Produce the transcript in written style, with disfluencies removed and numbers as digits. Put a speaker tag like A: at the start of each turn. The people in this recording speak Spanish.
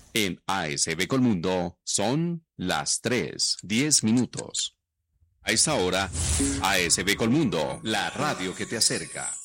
A: En ASB Colmundo son las 3:10. A esta hora, ASB Colmundo, la radio que te acerca.